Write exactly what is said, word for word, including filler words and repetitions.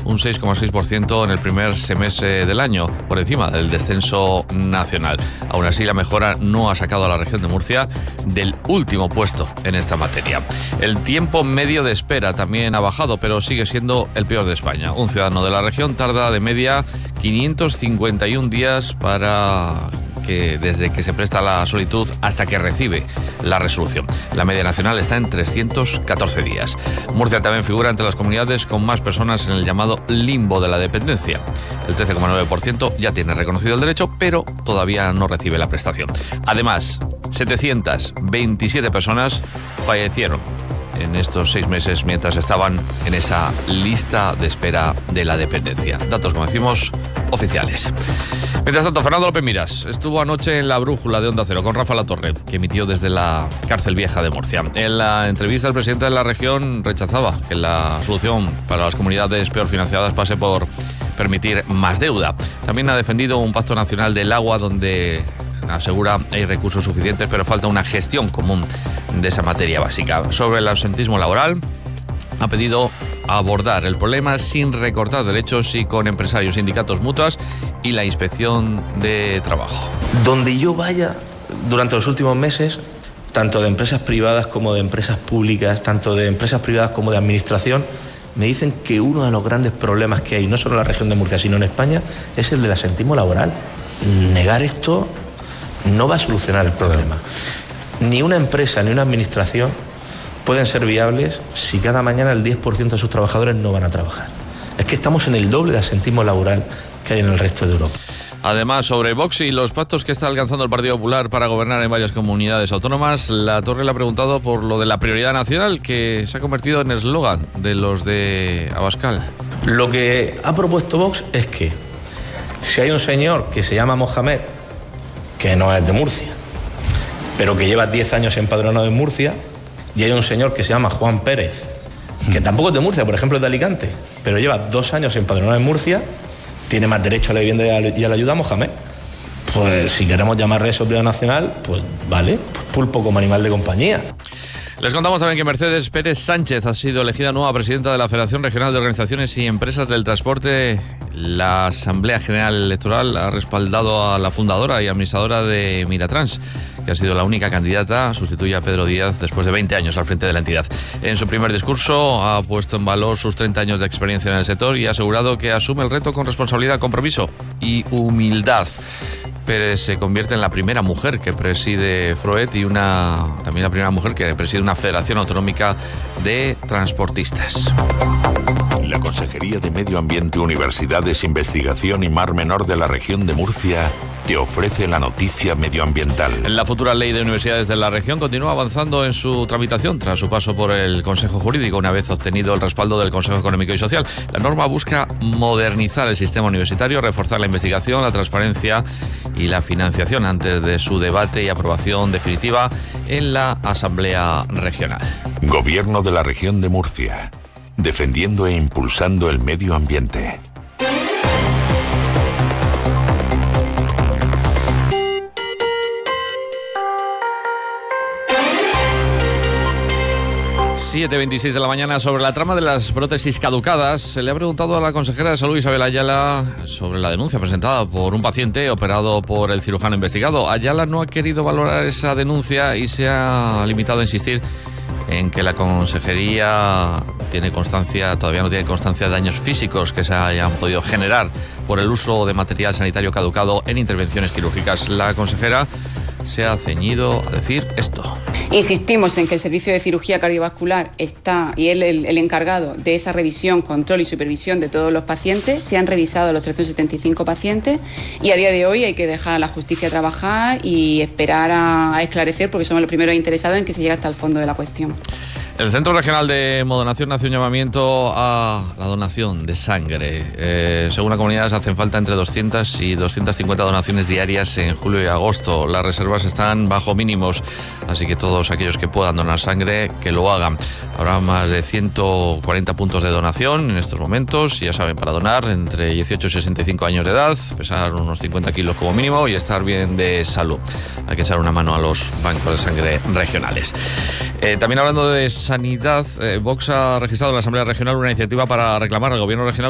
un seis coma seis por ciento en el primer semestre del año, por encima del descenso nacional. Aún así, la mejora no ha sacado a la región de Murcia del último puesto en esta materia. El tiempo medio de espera también ha bajado, pero sigue siendo el peor de España. Un ciudadano de la región tarda de media quinientos cincuenta y un días para que desde que se presta la solicitud hasta que recibe la resolución. La media nacional está en trescientos catorce días. Murcia también figura entre las comunidades con más personas en el llamado limbo de la dependencia. El trece coma nueve por ciento ya tiene reconocido el derecho, pero todavía no recibe la prestación. Además, setecientas veintisiete personas fallecieron en estos seis meses mientras estaban en esa lista de espera de la dependencia. Datos, como decimos, oficiales. Mientras tanto, Fernando López Miras estuvo anoche en La Brújula de Onda Cero con Rafa Latorre, que emitió desde la cárcel vieja de Murcia. En la entrevista, el presidente de la región rechazaba que la solución para las comunidades peor financiadas pase por permitir más deuda. También ha defendido un pacto nacional del agua donde asegura hay recursos suficientes, pero falta una gestión común de esa materia básica. Sobre el absentismo laboral, ha pedido abordar el problema sin recortar derechos y con empresarios, sindicatos, mutuas y la inspección de trabajo. Donde yo vaya durante los últimos meses, tanto de empresas privadas como de empresas públicas, tanto de empresas privadas como de administración, me dicen que uno de los grandes problemas que hay, no solo en la región de Murcia, sino en España, es el del absentismo laboral. Negar esto no va a solucionar el problema. Ni una empresa ni una administración pueden ser viables si cada mañana el diez por ciento de sus trabajadores no van a trabajar. Es que estamos en el doble de absentismo laboral que hay en el resto de Europa. Además, sobre Vox y los pactos que está alcanzando el Partido Popular para gobernar en varias comunidades autónomas, Latorre le ha preguntado por lo de la prioridad nacional, que se ha convertido en eslogan de los de Abascal. Lo que ha propuesto Vox es que si hay un señor que se llama Mohamed, que no es de Murcia, pero que lleva diez años empadronado en Murcia, y hay un señor que se llama Juan Pérez, que tampoco es de Murcia, por ejemplo es de Alicante, pero lleva dos años empadronado en Murcia, tiene más derecho a la vivienda y a la ayuda, Mohamed. Pues si queremos llamarle eso prioridad nacional, pues vale, pues pulpo como animal de compañía. Les contamos también que Mercedes Pérez Sánchez ha sido elegida nueva presidenta de la Federación Regional de Organizaciones y Empresas del Transporte. La Asamblea General Electoral ha respaldado a la fundadora y administradora de Miratrans, que ha sido la única candidata, sustituye a Pedro Díaz después de veinte años al frente de la entidad. En su primer discurso ha puesto en valor sus treinta años de experiencia en el sector y ha asegurado que asume el reto con responsabilidad, compromiso y humildad. Pérez se convierte en la primera mujer que preside Froet y una también la primera mujer que preside una federación autonómica de transportistas. La Consejería de Medio Ambiente, Universidades, Investigación y Mar Menor de la región de Murcia te ofrece la noticia medioambiental. La futura ley de universidades de la región continúa avanzando en su tramitación tras su paso por el Consejo Jurídico, una vez obtenido el respaldo del Consejo Económico y Social. La norma busca modernizar el sistema universitario, reforzar la investigación, la transparencia y la financiación antes de su debate y aprobación definitiva en la Asamblea Regional. Gobierno de la región de Murcia, defendiendo e impulsando el medio ambiente. siete veintiséis de la mañana. Sobre la trama de las prótesis caducadas, se le ha preguntado a la consejera de Salud, Isabel Ayala, sobre la denuncia presentada por un paciente operado por el cirujano investigado. Ayala no ha querido valorar esa denuncia y se ha limitado a insistir en que la consejería tiene constancia, todavía no tiene constancia de daños físicos que se hayan podido generar por el uso de material sanitario caducado en intervenciones quirúrgicas. La consejera se ha ceñido a decir esto. Insistimos en que el servicio de cirugía cardiovascular está, y él el, el encargado de esa revisión, control y supervisión de todos los pacientes. Se han revisado los trescientos setenta y cinco pacientes y a día de hoy hay que dejar a la justicia trabajar y esperar a, a esclarecer, porque somos los primeros interesados en que se llegue hasta el fondo de la cuestión. El Centro Regional de Modonación hace un llamamiento a la donación de sangre. Eh, según la comunidad, hacen falta entre doscientas y doscientas cincuenta donaciones diarias en julio y agosto. Las reservas están bajo mínimos, así que todos aquellos que puedan donar sangre, que lo hagan. Habrá más de ciento cuarenta puntos de donación en estos momentos. Y ya saben, para donar entre dieciocho y sesenta y cinco años de edad, pesar unos cincuenta kilos como mínimo y estar bien de salud. Hay que echar una mano a los bancos de sangre regionales. Eh, también hablando de sanidad, eh, Vox ha registrado en la Asamblea Regional una iniciativa para reclamar al Gobierno regional